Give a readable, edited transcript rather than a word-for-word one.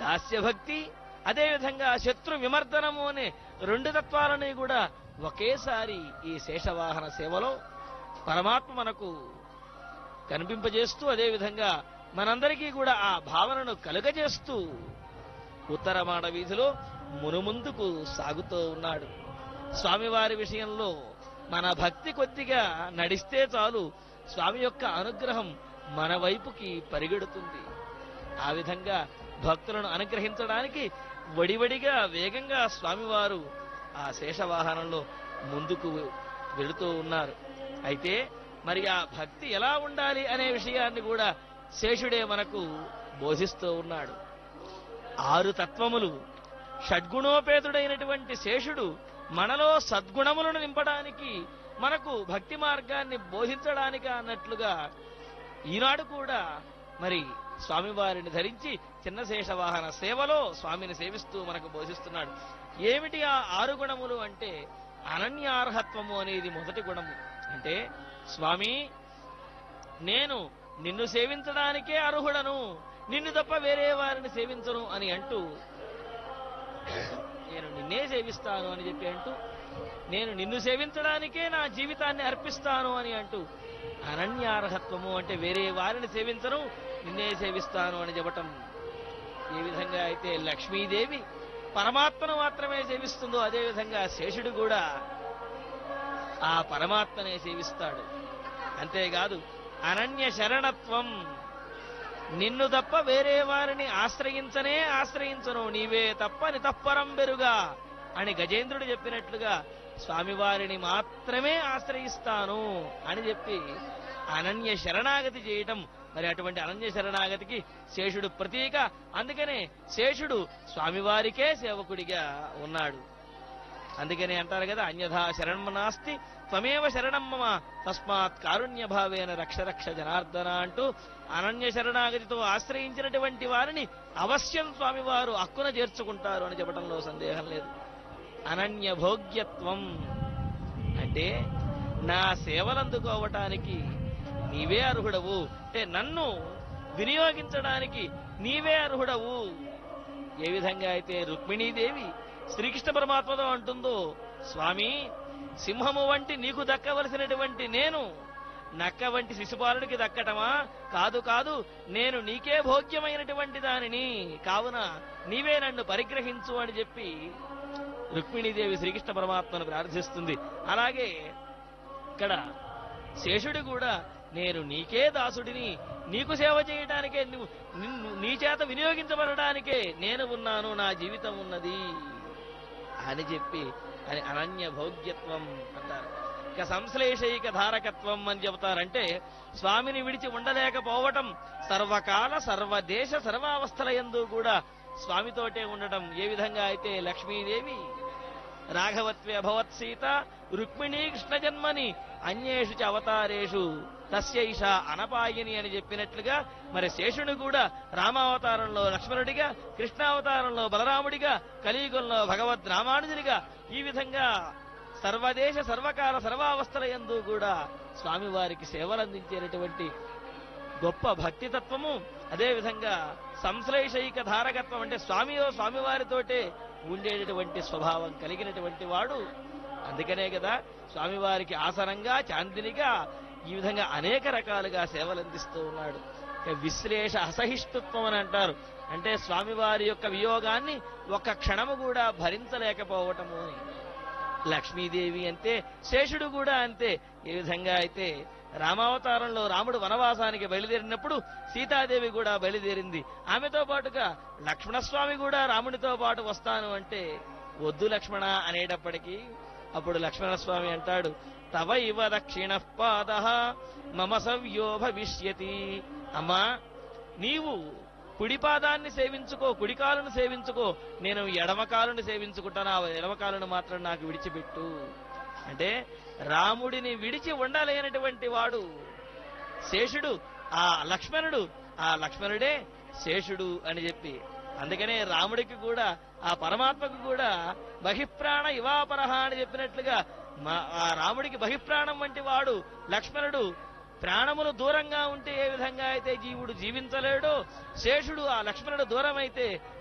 దాస్యభక్తి, అదేవిధంగా శత్రు విమర్దనము అనే రెండు తత్వాలని కూడా ఒకేసారి ఈ శేషవాహన సేవలో పరమాత్మ మనకు కనిపింపజేస్తూ, అదేవిధంగా మనందరికీ కూడా ఆ భావనను కలుగజేస్తూ ఉత్తరమాడ వీధిలో మునుముందుకు సాగుతూ ఉన్నాడు. స్వామివారి విషయంలో మన భక్తి కొద్దిగా నడిస్తే చాలు స్వామి యొక్క అనుగ్రహం మన వైపుకి పరిగెడుతుంది. ఆ విధంగా భక్తులను అనుగ్రహించడానికి వడివడిగా వేగంగా స్వామివారు ఆ శేషవాహనంలో ముందుకు వెళుతూ ఉన్నారు. అయితే మరి ఆ భక్తి ఎలా ఉండాలి అనే విషయాన్ని కూడా శేషుడే మనకు బోధిస్తూ ఉన్నాడు. 6 తత్వములు షడ్గుణోపేతుడైనటువంటి శేషుడు మనలో సద్గుణములను నింపడానికి, మనకు భక్తి మార్గాన్ని బోధించడానికి అన్నట్లుగా ఈనాడు కూడా మరి స్వామివారిని ధరించి చిన్న శేషవాహన సేవలో స్వామిని సేవిస్తూ మనకు బోధిస్తున్నాడు. ఏమిటి ఆ 6 గుణములు అంటే, అనన్యార్హత్వము అనేది మొదటి గుణము. అంటే స్వామి, నేను నిన్ను సేవించడానికే అర్హుడను, నిన్ను తప్ప వేరే వారిని సేవించను అని అంటూ, నేను నిన్నే సేవిస్తాను అని చెప్పి అంటూ, నేను నిన్ను సేవించడానికే నా జీవితాన్ని అర్పిస్తాను అని అంటూ, అనన్యార్హత్వము అంటే వేరే వారిని సేవించను, నిన్నే సేవిస్తాను అని చెప్పటం. ఏ విధంగా అయితే లక్ష్మీదేవి పరమాత్మను మాత్రమే సేవిస్తుందో, అదేవిధంగా శేషుడు కూడా ఆ పరమాత్మనే సేవిస్తాడు. అంతేకాదు అనన్య శరణత్వం, నిన్ను తప్ప వేరే వారిని ఆశ్రయించను, నీవే తప్ప నితఃపరం బెరుగా అని గజేంద్రుడు చెప్పినట్లుగా స్వామివారిని మాత్రమే ఆశ్రయిస్తాను అని చెప్పి అనన్య శరణాగతి చేయటం. మరి అటువంటి అనన్య శరణాగతికి శేషుడు ప్రతీక. అందుకనే శేషుడు స్వామివారికే సేవకుడిగా ఉన్నాడు. అందుకనే అంటారు కదా, అన్యథా శరణం నాస్తి త్వమేవ శరణం మమ తస్మాత్ కారుణ్య భావేన రక్ష రక్ష జనార్దన అంటూ అనన్య శరణాగతితో ఆశ్రయించినటువంటి వారిని అవశ్యం స్వామివారు హక్కున చేర్చుకుంటారు అని చెప్పడంలో సందేహం లేదు. అనన్య భోగ్యత్వం అంటే నా సేవలు అందుకోవటానికి నీవే అర్హుడవు, అంటే నన్ను వినియోగించడానికి నీవే అర్హుడవు. ఏ విధంగా అయితే రుక్మిణీదేవి శ్రీకృష్ణ పరమాత్మతో అంటుందో, స్వామి, సింహము వంటి నీకు దక్కవలసినటువంటి నేను నక్క వంటి శిశుపాలుడికి దక్కటమా? కాదు కాదు, నేను నీకే భోగ్యమైనటువంటి దానిని, కావున నీవే నన్ను పరిగ్రహించు అని చెప్పి రుక్మిణీదేవి శ్రీకృష్ణ పరమాత్మను ప్రార్థిస్తుంది. అలాగే ఇక్కడ శేషుడు కూడా నేను నీకే దాసుడిని, నీకు సేవ చేయడానికే, నీ చేత వినియోగించబడడానికే నేను ఉన్నాను, నా జీవితం ఉన్నది అని చెప్పి అని అనన్య భోగ్యత్వం అంటారు. ఇక సంశ్లేషైక ధారకత్వం అని చెబుతారంటే స్వామిని విడిచి ఉండలేకపోవటం, సర్వకాల సర్వదేశ సర్వావస్థల యందు కూడా స్వామితోటే ఉండటం. ఏ విధంగా అయితే లక్ష్మీదేవి రాఘవత్వే అభవత్ సీత రుక్మిణీ కృష్ణ జన్మని అన్యేషు చ అవతారేషు తస్యైష అనపాయిని అని చెప్పినట్లుగా, మరి శేషుడు కూడా రామావతారంలో లక్ష్మణుడిగా, కృష్ణావతారంలో బలరాముడిగా, కలియుగంలో భగవద్ రామానుజునిగా, ఈ విధంగా సర్వదేశ సర్వకాల సర్వావస్థల యందు కూడా స్వామివారికి సేవలందించేటటువంటి గొప్ప భక్తి తత్వము. అదేవిధంగా సంశ్లేషైక ధారకత్వం అంటే స్వామివారితోటే ఉండేటటువంటి స్వభావం కలిగినటువంటి వాడు. అందుకనే కదా స్వామివారికి ఆసనంగా, చాందినిగా, ఈ విధంగా అనేక రకాలుగా సేవలందిస్తూ ఉన్నాడు. విశ్లేష అసహిష్ణుత్వం అని అంటారు. అంటే స్వామివారి యొక్క వియోగాన్ని ఒక్క క్షణము కూడా భరించలేకపోవటము అని. లక్ష్మీదేవి అంతే, శేషుడు కూడా అంతే. ఏ విధంగా అయితే రామావతారంలో రాముడు వనవాసానికి బయలుదేరినప్పుడు సీతాదేవి కూడా బయలుదేరింది. ఆమెతో పాటుగా లక్ష్మణస్వామి కూడా రాముడితో పాటు వస్తాను అంటే, వద్దు లక్ష్మణ అనేటప్పటికీ అప్పుడు లక్ష్మణస్వామి అంటాడు, తవ ఇవ దక్షిణ పాద మమ సవ్యో భవిష్యతి. అమ్మా, నీవు కుడి పాదాన్ని సేవించుకో, కుడికాలను సేవించుకో, నేను ఎడమకాలను సేవించుకుంటాను, ఆ ఎడమకాలను మాత్రం నాకు విడిచిపెట్టు అంటే రాముడిని విడిచి ఉండలేనటువంటి వాడు శేషుడు. ఆ లక్ష్మణుడే శేషుడు అని చెప్పి, అందుకనే రాముడికి కూడా, ఆ పరమాత్మకు కూడా బహిప్రాణ ఇవాపరహ అని చెప్పినట్లుగా ఆ రాముడికి బహిప్రాణం వంటి వాడు లక్ష్మణుడు. ప్రాణములు దూరంగా ఉంటే ఏ విధంగా అయితే జీవుడు జీవించలేడో, శేషుడు ఆ లక్ష్మణుడు దూరం అయితే